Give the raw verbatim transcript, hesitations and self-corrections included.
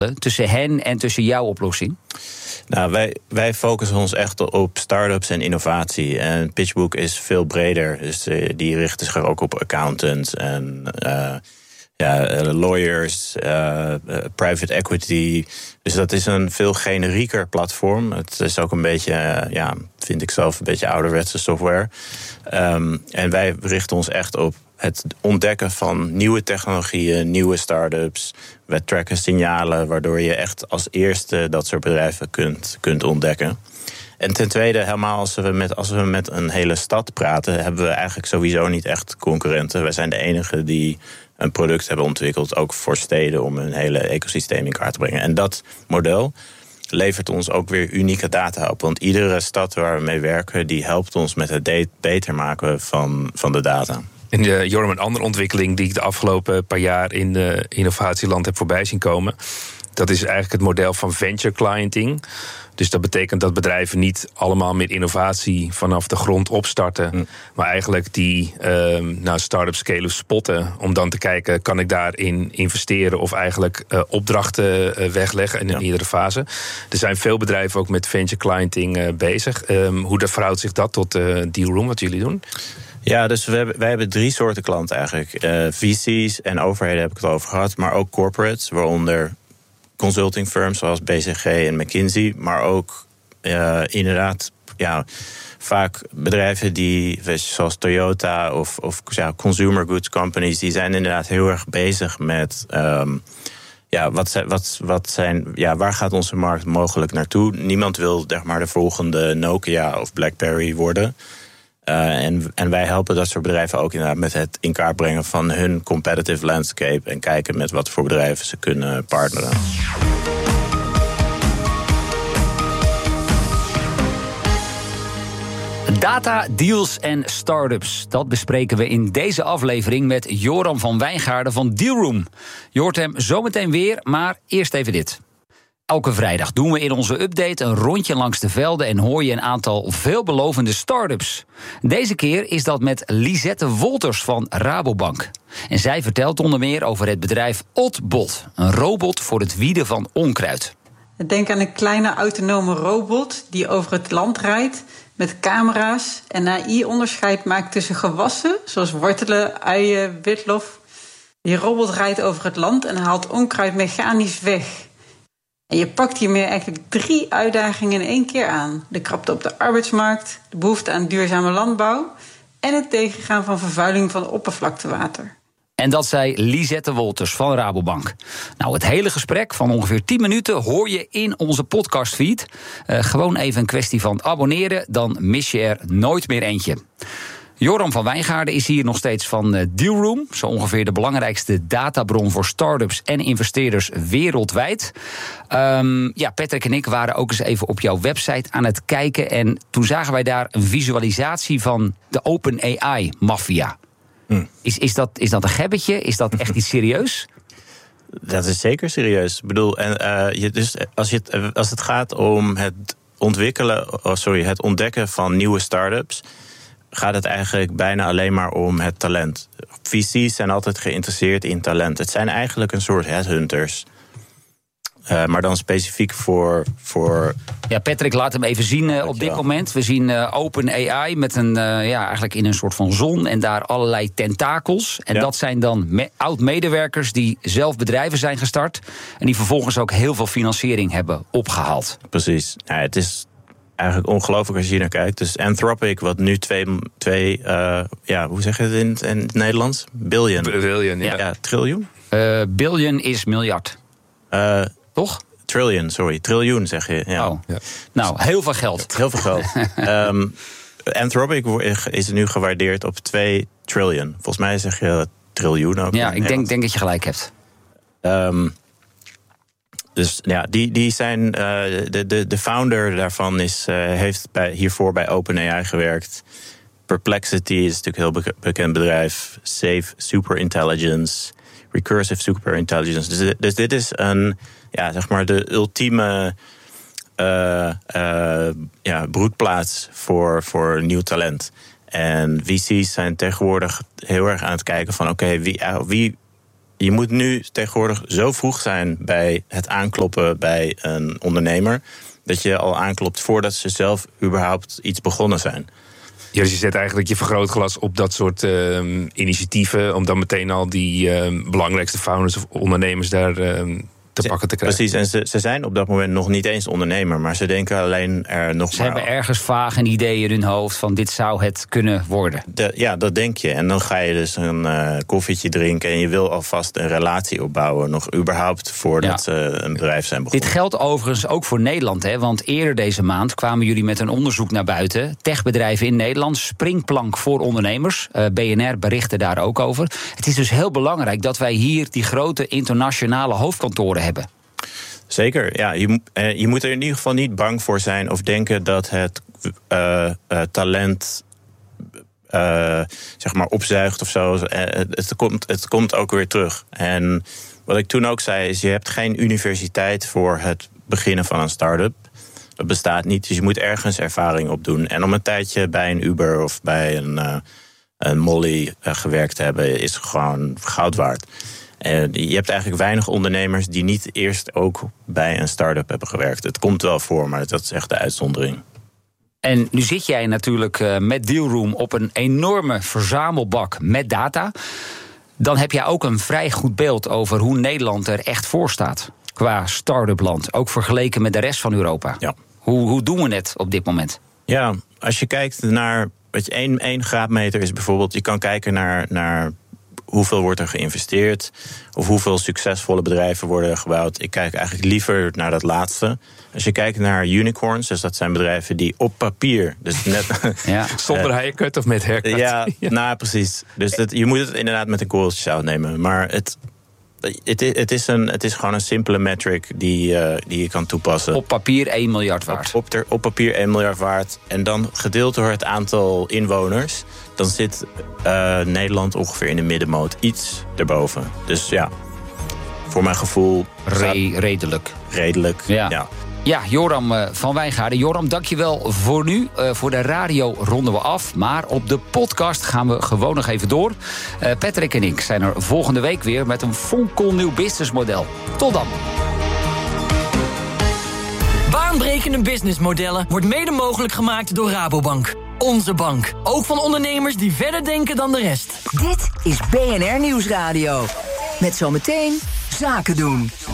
tussen hen en tussen jouw oplossing? Nou, wij, wij focussen ons echt op start-ups en innovatie. En PitchBook is veel breder. Dus uh, die richten zich ook op accountants en uh, ja, lawyers, uh, private equity. Dus dat is een veel generieker platform. Het is ook een beetje, uh, ja, vind ik zelf, een beetje ouderwetse software. Um, en wij richten ons echt op het ontdekken van nieuwe technologieën, nieuwe start-ups. We tracken signalen waardoor je echt als eerste dat soort bedrijven kunt, kunt ontdekken. En ten tweede, helemaal als we, met, als we met een hele stad praten, hebben we eigenlijk sowieso niet echt concurrenten. Wij zijn de enige die een product hebben ontwikkeld, ook voor steden, om een hele ecosysteem in kaart te brengen. En dat model levert ons ook weer unieke data op. Want iedere stad waar we mee werken, die helpt ons met het beter maken van, van de data. En uh, Joram, een andere ontwikkeling die ik de afgelopen paar jaar in uh, innovatieland heb voorbij zien komen, dat is eigenlijk het model van venture clienting. Dus dat betekent dat bedrijven niet allemaal met innovatie vanaf de grond opstarten, mm. maar eigenlijk die uh, nou, start-up scale spotten om dan te kijken, kan ik daarin investeren of eigenlijk uh, opdrachten uh, wegleggen in een ja. eerdere fase. Er zijn veel bedrijven ook met venture clienting uh, bezig. Um, hoe verhoudt zich dat tot uh, Dealroom, wat jullie doen? Ja, dus we hebben, wij hebben drie soorten klanten eigenlijk. Uh, V C's en overheden heb ik het al over gehad, maar ook corporates, waaronder consulting firms zoals B C G en McKinsey, maar ook uh, inderdaad ja, vaak bedrijven die, zoals Toyota of, of ja, consumer goods companies, die zijn inderdaad heel erg bezig met Um, Ja, wat zijn, wat, wat zijn, ja, waar gaat onze markt mogelijk naartoe? Niemand wil zeg maar de volgende Nokia of BlackBerry worden. Uh, en, en wij helpen dat soort bedrijven ook inderdaad met het in kaart brengen van hun competitive landscape en kijken met wat voor bedrijven ze kunnen partneren. Data, deals en start-ups. Dat bespreken we in deze aflevering met Joram van Wijngaarden van Dealroom. Je hoort hem zometeen weer, maar eerst even dit. Elke vrijdag doen we in onze update een rondje langs de velden en hoor je een aantal veelbelovende start-ups. Deze keer is dat met Lisette Wolters van Rabobank. En zij vertelt onder meer over het bedrijf Oddbot, een robot voor het wieden van onkruid. Denk aan een kleine autonome robot die over het land rijdt met camera's en A I-onderscheid maakt tussen gewassen, zoals wortelen, uien, witlof. Die robot rijdt over het land en haalt onkruid mechanisch weg. En je pakt hiermee eigenlijk drie uitdagingen in één keer aan. De krapte op de arbeidsmarkt, de behoefte aan duurzame landbouw en het tegengaan van vervuiling van oppervlaktewater. En dat zei Lisette Wolters van Rabobank. Nou, het hele gesprek van ongeveer tien minuten hoor je in onze podcastfeed. Uh, gewoon even een kwestie van abonneren, dan mis je er nooit meer eentje. Joram van Wijngaarden is hier nog steeds van Dealroom. Zo ongeveer de belangrijkste databron voor start-ups en investeerders wereldwijd. Um, ja, Patrick en ik waren ook eens even op jouw website aan het kijken. En toen zagen wij daar een visualisatie van de OpenAI-maffia. Hmm. Is, is, dat, is dat een gebbetje? Is dat echt iets serieus? Dat is zeker serieus. Ik bedoel, en, uh, je, dus als, je het, als het gaat om het ontwikkelen, oh, sorry, het ontdekken van nieuwe start-ups, gaat het eigenlijk bijna alleen maar om het talent. V C's zijn altijd geïnteresseerd in talent. Het zijn eigenlijk een soort headhunters. Uh, maar dan specifiek voor, voor... Ja, Patrick, laat hem even zien uh, op dit moment. We zien uh, OpenAI met een, uh, ja, eigenlijk in een soort van zon en daar allerlei tentakels. En ja. dat zijn dan me- oud-medewerkers die zelf bedrijven zijn gestart en die vervolgens ook heel veel financiering hebben opgehaald. Precies. Ja, het is eigenlijk ongelooflijk als je hier naar kijkt. Dus Anthropic, wat nu twee, twee uh, ja, hoe zeg je het in het, in het Nederlands? Billion. Billion, ja. ja triljoen? Uh, billion is miljard. Uh, Toch? Trillion, sorry. Triljoen zeg je. Ja. Oh. Ja. Nou, heel veel geld. Heel veel geld. um, Anthropic is nu gewaardeerd op twee triljoen. Volgens mij zeg je triljoen ook. Ja, ik denk, denk dat je gelijk hebt. Um, dus ja, die, die zijn. Uh, de, de, de founder daarvan is, uh, heeft bij, hiervoor bij OpenAI gewerkt. Perplexity is natuurlijk een heel bekend bedrijf. Safe Superintelligence. Recursive Superintelligence. Dus, dus dit is een, ja, zeg maar de ultieme uh, uh, ja, broedplaats voor, voor nieuw talent. En V C's zijn tegenwoordig heel erg aan het kijken van oké, okay, wie, wie je moet nu tegenwoordig zo vroeg zijn bij het aankloppen bij een ondernemer, dat je al aanklopt voordat ze zelf überhaupt iets begonnen zijn. Ja, dus je zet eigenlijk je vergrootglas op dat soort uh, initiatieven, om dan meteen al die uh, belangrijkste founders of ondernemers daar uh, te pakken te krijgen. Precies, en ze, ze zijn op dat moment nog niet eens ondernemer, maar ze denken alleen er nog ze maar... Ze hebben ergens vaag een idee in hun hoofd van dit zou het kunnen worden. De, ja, dat denk je. En dan ga je dus een uh, koffietje drinken en je wil alvast een relatie opbouwen, nog überhaupt voordat ja. ze een bedrijf zijn begonnen. Dit geldt overigens ook voor Nederland, hè? Want eerder deze maand kwamen jullie met een onderzoek naar buiten. Techbedrijven in Nederland, springplank voor ondernemers. Uh, B N R berichtte daar ook over. Het is dus heel belangrijk dat wij hier die grote internationale hoofdkantoren hebben. Zeker, ja. Je, uh, je moet er in ieder geval niet bang voor zijn of denken dat het uh, uh, talent uh, zeg maar opzuigt of zo. Uh, het, komt, het komt ook weer terug. En wat ik toen ook zei is, je hebt geen universiteit voor het beginnen van een start-up. Dat bestaat niet, dus je moet ergens ervaring opdoen. En om een tijdje bij een Uber of bij een, uh, een Molly uh, gewerkt te hebben, is gewoon goud waard. Uh, je hebt eigenlijk weinig ondernemers die niet eerst ook bij een start-up hebben gewerkt. Het komt wel voor, maar dat is echt de uitzondering. En nu zit jij natuurlijk uh, met Dealroom op een enorme verzamelbak met data. Dan heb jij ook een vrij goed beeld over hoe Nederland er echt voor staat qua start-up land, ook vergeleken met de rest van Europa. Ja. Hoe, hoe doen we het op dit moment? Ja, als je kijkt naar, weet je, één, één graadmeter is bijvoorbeeld, je kan kijken naar, naar hoeveel wordt er geïnvesteerd, of hoeveel succesvolle bedrijven worden gebouwd. Ik kijk eigenlijk liever naar dat laatste. Als je kijkt naar unicorns, dus dat zijn bedrijven die op papier, dus net ja. zonder haircut of met haircut. Ja, ja. Nou precies. Dus dat, je moet het inderdaad met een korreltje zout nemen. Maar het, het, het, is een, het is gewoon een simpele metric die, uh, die je kan toepassen. Op papier één miljard waard. Op, op, ter, op papier één miljard waard. En dan gedeeld door het aantal inwoners, dan zit uh, Nederland ongeveer in de middenmoot, iets erboven. Dus ja, voor mijn gevoel Re- redelijk. Redelijk, ja. ja. Ja, Joram uh, van Wijngaarden. Joram, dankjewel voor nu. Uh, voor de radio ronden we af. Maar op de podcast gaan we gewoon nog even door. Uh, Patrick en ik zijn er volgende week weer met een fonkelnieuw businessmodel. Tot dan. Baanbrekende businessmodellen wordt mede mogelijk gemaakt door Rabobank. Onze bank. Ook van ondernemers die verder denken dan de rest. Dit is B N R Nieuwsradio. Met zometeen Zaken doen.